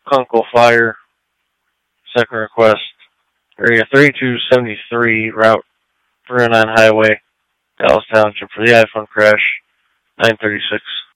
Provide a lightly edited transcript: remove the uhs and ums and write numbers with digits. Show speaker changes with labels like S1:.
S1: Kunkel Fire. Second request. Area 3273, Route 309 Highway, Dallas Township, for the iPhone crash, 936.